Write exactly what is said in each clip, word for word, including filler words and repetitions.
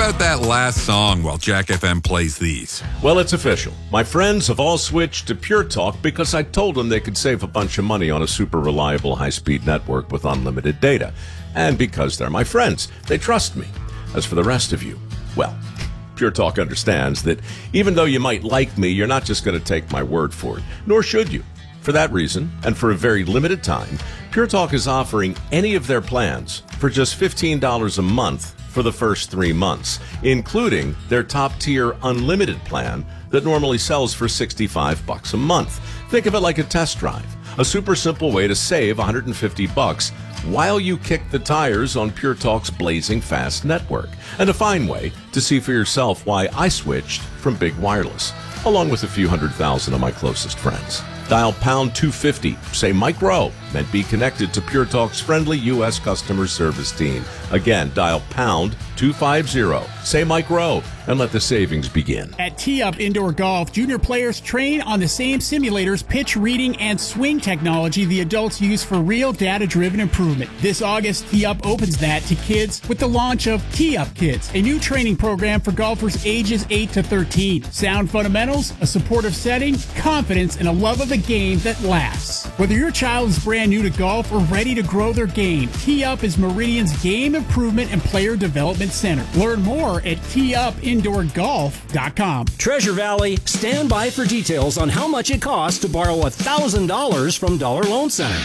about that last song while Jack F M plays these? Well, it's official. My friends have all switched to Pure Talk because I told them they could save a bunch of money on a super reliable high-speed network with unlimited data. And because they're my friends, they trust me. As for the rest of you, well, Pure Talk understands that even though you might like me, you're not just going to take my word for it, nor should you. For that reason, and for a very limited time, Pure Talk is offering any of their plans for just fifteen dollars a month for the first three months, including their top-tier unlimited plan that normally sells for sixty-five bucks a month. Think of it like a test drive, a super simple way to save one hundred fifty bucks while you kick the tires on Pure Talk's blazing fast network, and a fine way to see for yourself why I switched from big wireless, along with a few hundred thousand of my closest friends. Dial pound two fifty, say Mike Rowe, and be connected to Pure Talk's friendly U S customer service team. Again, dial pound two fifty, say Mike Rowe, and let the savings begin. At Tee-Up Indoor Golf, junior players train on the same simulators, pitch reading, and swing technology the adults use for real data-driven improvement. This August, Tee-Up opens that to kids with the launch of Tee-Up Kids, a new training program for golfers ages eight to thirteen. Sound fundamentals, a supportive setting, confidence, and a love of the game that lasts. Whether your child is brand new to golf or ready to grow their game, Tee-Up is Meridian's game improvement and player development center. Learn more at tee up indoor golf dot com. Treasure Valley, stand by for details on how much it costs to borrow one thousand dollars from Dollar Loan Center.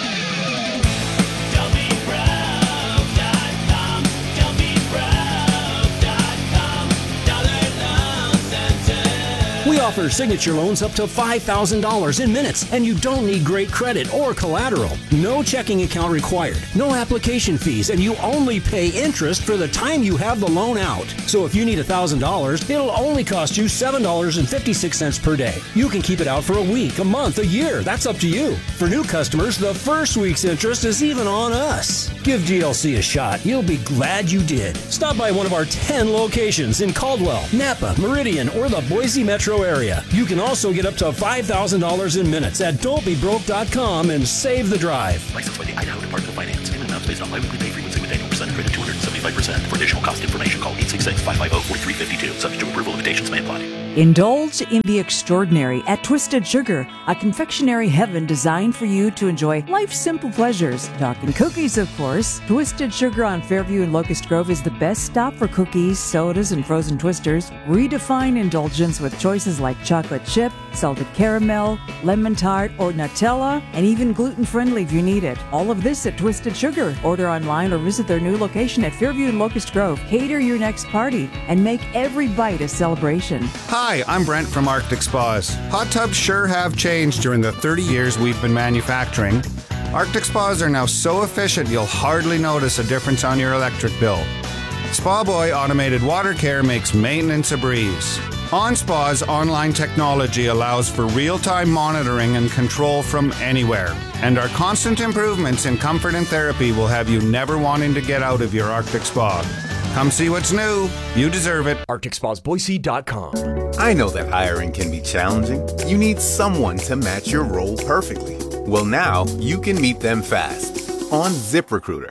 We offer signature loans up to five thousand dollars in minutes, and you don't need great credit or collateral. No checking account required, no application fees, and you only pay interest for the time you have the loan out. So if you need one thousand dollars, it'll only cost you seven dollars and fifty-six cents per day. You can keep it out for a week, a month, a year. That's up to you. For new customers, the first week's interest is even on us. Give D L C a shot. You'll be glad you did. Stop by one of our ten locations in Caldwell, Napa, Meridian, or the Boise metro area. You can also get up to five thousand dollars in minutes at don't be broke dot com and save the drive. Licensed by the Idaho Department of Finance. Payment amounts based on biweekly pay frequency with annual percent credit two hundred seventy-five percent. For additional cost information, call eight six six, five five zero, four three five two. Subject to approval, limitations may apply. Indulge in the extraordinary at Twisted Sugar, a confectionery heaven designed for you to enjoy life's simple pleasures. Talking cookies, of course. Twisted Sugar on Fairview and Locust Grove is the best stop for cookies, sodas, and frozen twisters. Redefine indulgence with choices like chocolate chip, salted caramel, lemon tart, or Nutella, and even gluten-friendly if you need it. All of this at Twisted Sugar. Order online or visit their new location at Fairview and Locust Grove. Cater your next party and make every bite a celebration. Hi, I'm Brent from Arctic Spas. Hot tubs sure have changed during the thirty years we've been manufacturing. Arctic Spas are now so efficient you'll hardly notice a difference on your electric bill. Spa Boy Automated Water Care makes maintenance a breeze. OnSpa's online technology allows for real-time monitoring and control from anywhere. And our constant improvements in comfort and therapy will have you never wanting to get out of your Arctic Spa. Come see what's new. You deserve it. Arctic Spas Boise dot com. I know that hiring can be challenging. You need someone to match your role perfectly. Well, now you can meet them fast on ZipRecruiter.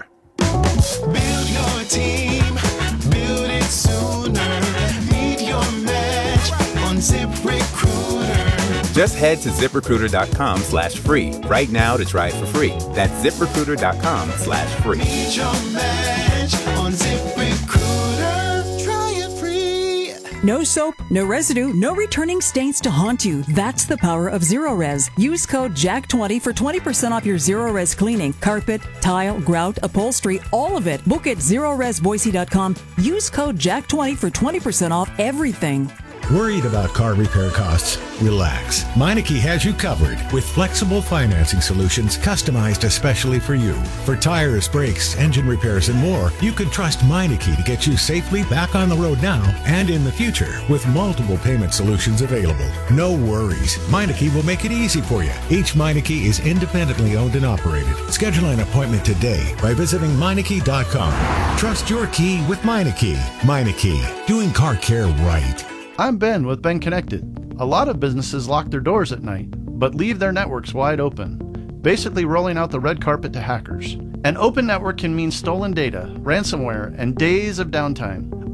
Build your team. Build it sooner. Meet your match on ZipRecruiter. Just head to ZipRecruiter.com slash free right now to try it for free. That's ZipRecruiter.com slash free. Meet your match on ZipRecruiter. Try it free. No soap, no residue, no returning stains to haunt you. That's the power of Zero Res. Use code Jack twenty for twenty percent off your Zero Res cleaning. Carpet, tile, grout, upholstery, all of it. Book at Zero Res Boise dot com. Use code Jack twenty for twenty percent off everything. Worried about car repair costs? Relax. Meineke has you covered with flexible financing solutions customized especially for you. For tires, brakes, engine repairs, and more, you can trust Meineke to get you safely back on the road now and in the future with multiple payment solutions available. No worries. Meineke will make it easy for you. Each Meineke is independently owned and operated. Schedule an appointment today by visiting Meineke dot com. Trust your key with Meineke. Meineke, doing car care right. I'm Ben with Ben Connected. A lot of businesses lock their doors at night, but leave their networks wide open, basically rolling out the red carpet to hackers. An open network can mean stolen data, ransomware, and days of downtime.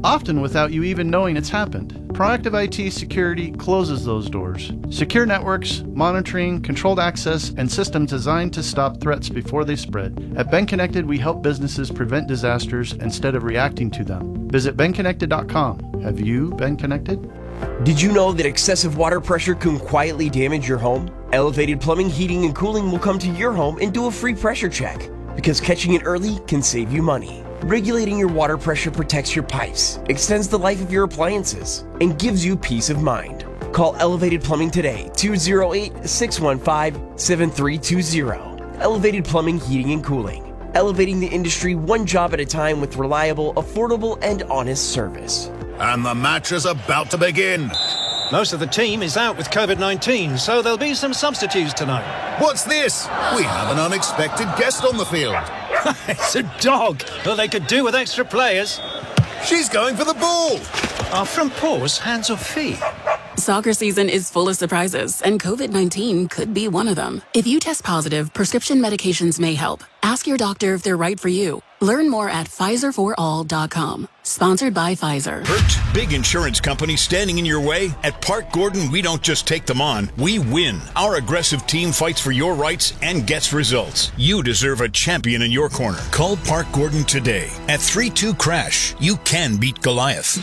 often without you even knowing it's happened. Proactive I T Security closes those doors. Secure networks, monitoring, controlled access, and systems designed to stop threats before they spread. At Ben Connected, we help businesses prevent disasters instead of reacting to them. Visit ben connected dot com. Have you been connected? Did you know that excessive water pressure can quietly damage your home? Elevated Plumbing, Heating, and Cooling will come to your home and do a free pressure check, because catching it early can save you money. Regulating your water pressure protects your pipes, extends the life of your appliances, and gives you peace of mind. Call Elevated Plumbing today, two oh eight, six one five, seven three two zero. Elevated Plumbing, Heating, and Cooling. Elevating the industry one job at a time with reliable, affordable, and honest service. And the match is about to begin. Most of the team is out with COVID nineteen, so there'll be some substitutes tonight. What's this? We have an unexpected guest on the field. It's a dog. Well, they could do with extra players. She's going for the ball. Are front paws hands or feet? Soccer season is full of surprises, and COVID nineteen could be one of them. If you test positive, prescription medications may help. Ask your doctor if they're right for you. Learn more at Pfizer for all dot com. Sponsored by Pfizer. Hurt? Big insurance companies standing in your way? At Park Gordon, we don't just take them on, we win. Our aggressive team fights for your rights and gets results. You deserve a champion in your corner. Call Park Gordon today at three two crash. You can beat Goliath.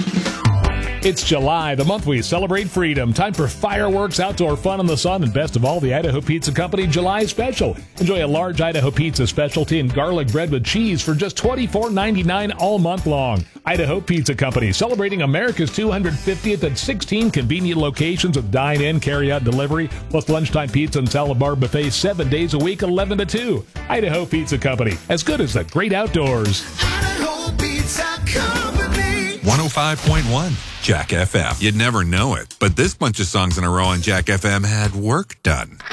It's July, the month we celebrate freedom. Time for fireworks, outdoor fun in the sun, and best of all, the Idaho Pizza Company July Special. Enjoy a large Idaho Pizza specialty and garlic bread with cheese for just twenty-four ninety-nine all month long. Idaho Pizza Company, celebrating America's two hundred fiftieth at sixteen convenient locations with dine-in, carry-out delivery, plus lunchtime pizza and salad bar buffet seven days a week, eleven to two. Idaho Pizza Company, as good as the great outdoors. Idaho Pizza Company. one oh five point one Jack F M. You'd never know it, but this bunch of songs in a row on Jack F M had work done.